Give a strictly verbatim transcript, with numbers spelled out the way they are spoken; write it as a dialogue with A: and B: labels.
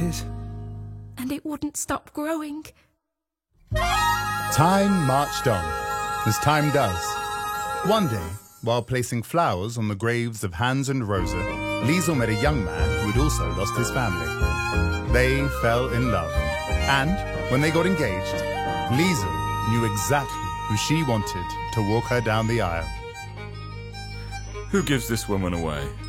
A: planted.
B: And it wouldn't stop growing.
C: Time marched on, as time does. One day, while placing flowers on the graves of Hans and Rosa, Liesel met a young man who had also lost his family. They fell in love, and when they got engaged, Liesel knew exactly who she wanted to walk her down the aisle.
D: Who gives this woman away?